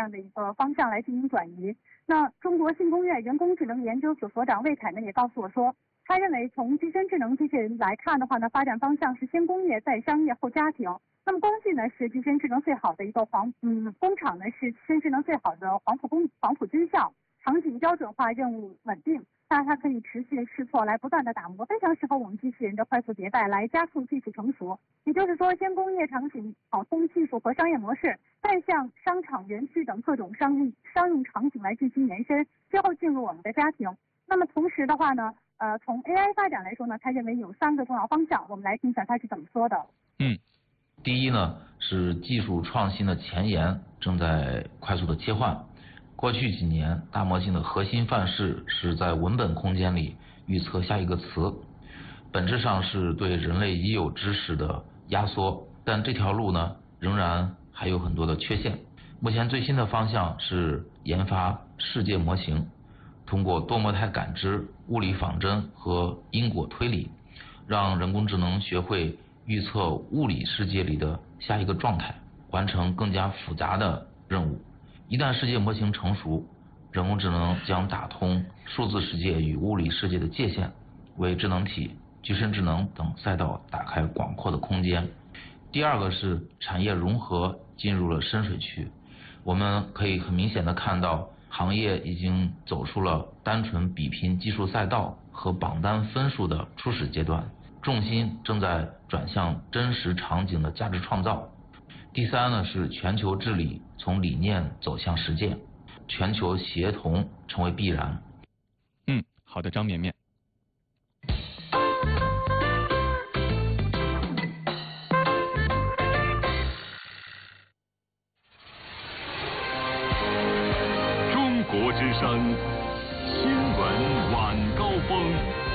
样的一个方向来进行转移。那中国信工院人工智能研究所所长魏凯呢也告诉我说，他认为从自身智能机器人来看的话呢，发展方向是先工业再商业后家庭。那么工具呢是自身智能最好的一个工厂呢是自身智能最好的黄埔军校，场景标准化，任务稳定。那它可以持续试错来不断的打磨，非常适合我们机器人的快速迭代来加速技术成熟。也就是说，先工业场景跑通技术和商业模式，再向商场、园区等各种商用场景来进行延伸，最后进入我们的家庭。那么同时的话呢，从 AI 发展来说呢，他认为有3个重要方向，我们来听一下他是怎么说的。 第一呢是技术创新的前沿正在快速的切换。过去几年，大模型的核心范式是在文本空间里预测下一个词，本质上是对人类已有知识的压缩，但这条路呢，仍然还有很多的缺陷。目前最新的方向是研发世界模型，通过多模态感知、物理仿真和因果推理，让人工智能学会预测物理世界里的下一个状态，完成更加复杂的任务。一旦世界模型成熟，人工智能将打通数字世界与物理世界的界限，为智能体、具身智能等赛道打开广阔的空间。第二个是产业融合进入了深水区，我们可以很明显的看到，行业已经走出了单纯比拼技术赛道和榜单分数的初始阶段，重心正在转向真实场景的价值创造。第三呢是全球治理从理念走向实践，全球协同成为必然。 好的，张绵绵。 中国之声新闻晚高峰。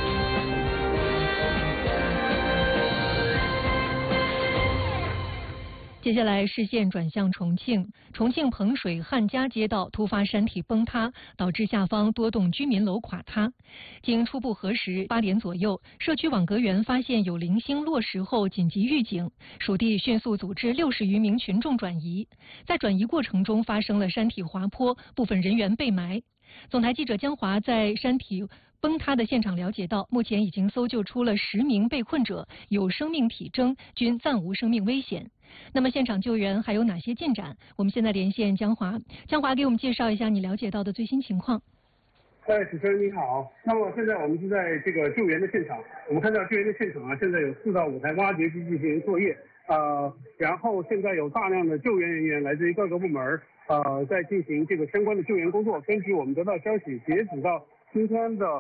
接下来视线转向重庆，重庆彭水汉家街道突发山体崩塌，导致下方多栋居民楼垮塌。经初步核实，8点左右，社区网格员发现有零星落石后紧急预警，属地迅速组织60余名群众转移。在转移过程中发生了山体滑坡，部分人员被埋。总台记者江华在山体崩塌的现场了解到，目前已经搜救出了10名被困者，有生命体征，均暂无生命危险。那么现场救援还有哪些进展？我们现在连线江华，江华给我们介绍一下你了解到的最新情况。 主持人你好，那么现在我们是在这个救援的现场，我们看到救援的现场现在有4到5台挖掘机进行作业，然后现在有大量的救援人员来自于各个部门，在进行这个相关的救援工作。根据我们得到消息，截止到今天的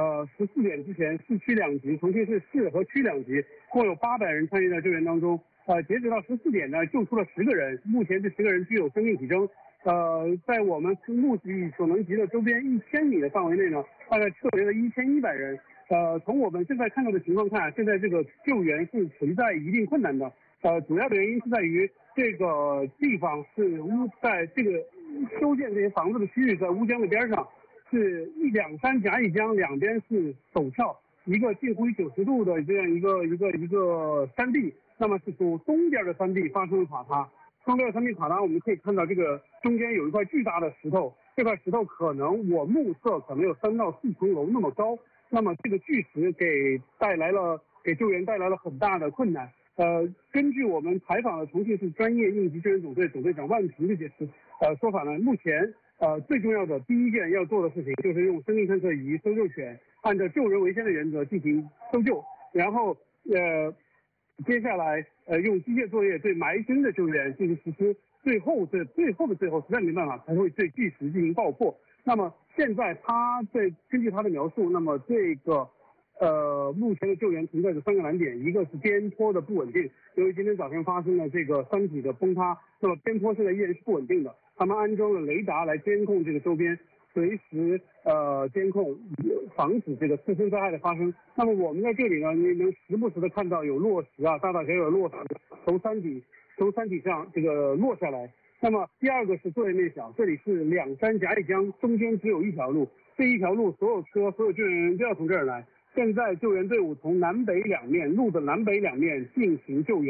14点之前，市区2级，重庆市市和区2级，共有800人参与到救援当中。截止到14点呢，救出了10个人，目前这10个人具有生命体征。在我们目力所能及的周边1000米的范围内呢，大概撤离了1100人。从我们现在看到的情况看，现在这个救援是存在一定困难的。主要的原因是在于这个地方是在这个修建这些房子的区域，在乌江的边上，是2山夹一江，两边是陡峭，一个近乎于90度的这样一个山地。那么是从东边的山地发生了垮塌，东边的山地垮塌，我们可以看到这个中间有一块巨大的石头，这块石头可能我目测可能有3到4层楼那么高，那么这个巨石给救援带来了很大的困难。根据我们采访的重庆市专业应急救援总队总队长万平的解释，说法呢，目前最重要的第一件要做的事情就是用生命探测仪、搜救犬，按照救人为先的原则进行搜救，然后接下来用机械作业对埋身的救援进行实施，最后实在没办法才会对巨石进行爆破。那么现在根据他的描述，那么这个目前的救援存在着3个难点，一个是边坡的不稳定，由于今天早上发生了这个山体的崩塌，那么边坡现在依然是不稳定的，他们安装了雷达来监控这个周边，随时监控，防止这个次生灾害的发生。那么我们在这里呢，你能时不时的看到有落石大大小小的落石从山体上这个落下来。那么第二个是作业面小，这里是2山夹一江，中间只有一条路，这一条路所有车、所有救援人员都要从这儿来。现在救援队伍从路的南北两面进行救援，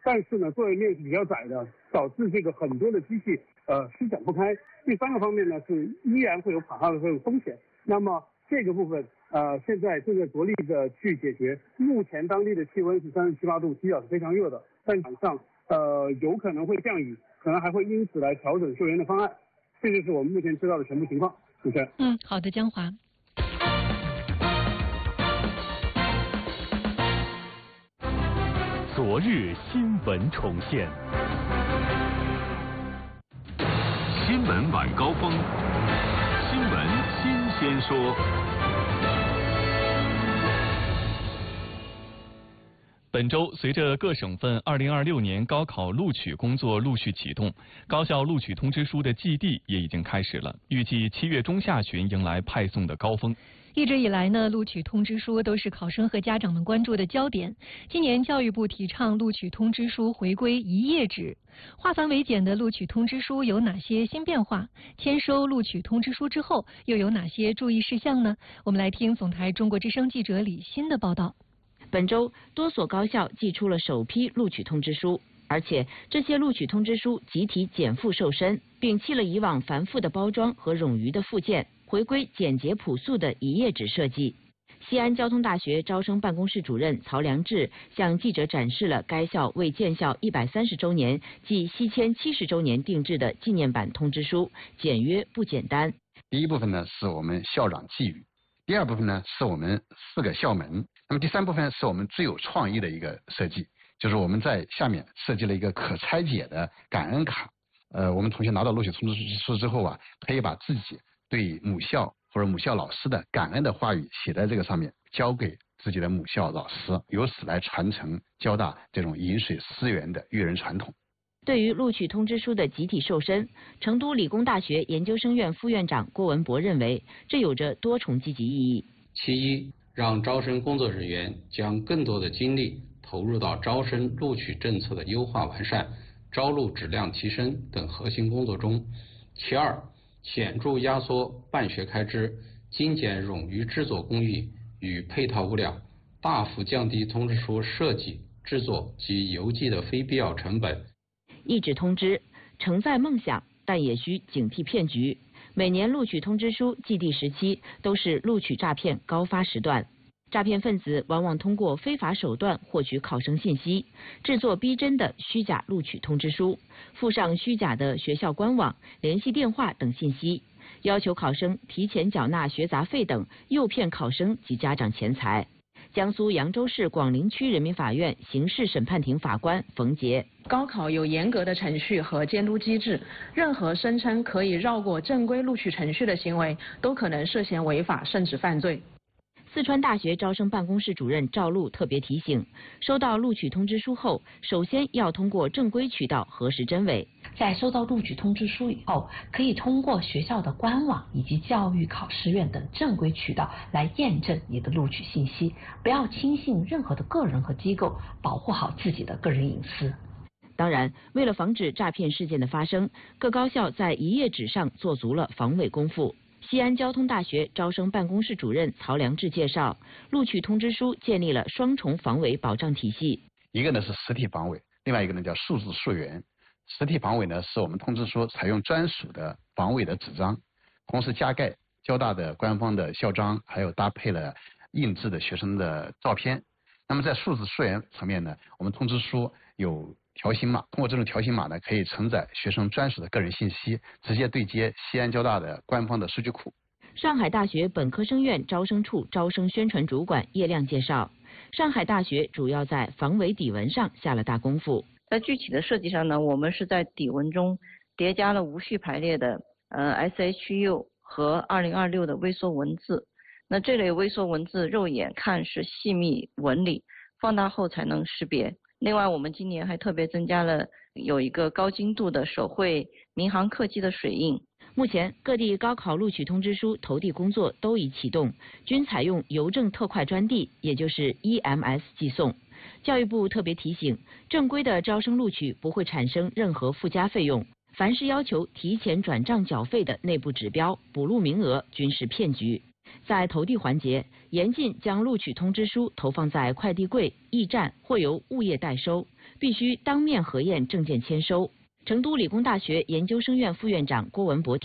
但是呢，作业面是比较窄的，导致这个很多的机器施展不开。第三个方面呢，是依然会有垮塌的这种风险。那么这个部分现在正在着力的去解决。目前当地的气温是37、8度，基表是非常热的，但晚上有可能会降雨，可能还会因此来调整救援的方案。这就是我们目前知道的全部情况。主持人。 好的，江华。 昨日新闻重现，新闻晚高峰，新闻新鲜说。 本周，随着各省份2026年高考录取工作陆续启动，高校录取通知书的寄递也已经开始了，预计7月中下旬迎来派送的高峰。 一直以来呢，录取通知书都是考生和家长们关注的焦点。今年教育部提倡录取通知书回归一页纸，化繁为简的录取通知书有哪些新变化？签收录取通知书之后又有哪些注意事项呢？我们来听总台中国之声记者李欣的报道。 本周，多所高校寄出了首批录取通知书，而且这些录取通知书集体减负瘦身，摒弃了以往繁复的包装和冗余的附件，回归简洁朴素的一页纸设计。西安交通大学招生办公室主任曹良志向记者展示了该校为建校130周年暨西迁70周年定制的纪念版通知书，简约不简单。 第一部分呢是我们校长寄语，第二部分呢是我们4个校门，那么第三部分是我们最有创意的一个设计，就是我们在下面设计了一个可拆解的感恩卡。我们同学拿到录取通知书之后啊，可以把自己对母校或者母校老师的感恩的话语写在这个上面，交给自己的母校老师，由此来传承交大这种饮水思源的育人传统。 对于录取通知书的集体瘦身，成都理工大学研究生院副院长郭文博认为，这有着多重积极意义。 其一，让招生工作人员将更多的精力投入到招生录取政策的优化完善、招录质量提升等核心工作中。其二，显著压缩办学开支，精简冗余制作工艺与配套物料，大幅降低通知书设计、制作及邮寄的非必要成本。 一纸通知，承载梦想，但也需警惕骗局。每年录取通知书寄递时期都是录取诈骗高发时段，诈骗分子往往通过非法手段获取考生信息，制作逼真的虚假录取通知书，附上虚假的学校官网、联系电话等信息，要求考生提前缴纳学杂费等，诱骗考生及家长钱财。江苏扬州市广陵区人民法院刑事审判庭法官冯杰： 高考有严格的程序和监督机制，任何声称可以绕过正规录取程序的行为，都可能涉嫌违法甚至犯罪。 四川大学招生办公室主任赵璐特别提醒，收到录取通知书后，首先要通过正规渠道核实真伪。 在收到录取通知书以后，可以通过学校的官网以及教育考试院等正规渠道来验证你的录取信息，不要轻信任何的个人和机构，保护好自己的个人隐私。 当然，为了防止诈骗事件的发生，各高校在一页纸上做足了防伪功夫。西安交通大学招生办公室主任曹良志介绍，录取通知书建立了双重防伪保障体系。 一个呢是实体防伪，另外一个呢叫数字溯源。实体防伪呢是我们通知书采用专属的防伪的纸张，同时加盖交大的官方的校章，还有搭配了印制的学生的照片。那么在数字溯源层面呢，我们通知书有条形码，通过这种条形码呢，可以承载学生专属的个人信息，直接对接西安交大的官方的数据库。 上海大学本科生院招生处招生宣传主管叶亮介绍，上海大学主要在防伪底纹上下了大功夫。 在具体的设计上呢，我们是在底纹中叠加了无序排列的SHU 和2026的微缩文字。那这类微缩文字肉眼看是细密纹理，放大后才能识别。另外，我们今年还特别增加了有一个高精度的手绘民航客机的水印。 目前各地高考录取通知书投递工作都已启动，均采用邮政特快专递，也就是 EMS 寄送。教育部特别提醒，正规的招生录取不会产生任何附加费用，凡是要求提前转账缴费的内部指标、补录名额均是骗局。 在投递环节，严禁将录取通知书投放在快递柜、驿站或由物业代收，必须当面核验证件签收。成都理工大学研究生院副院长郭文博提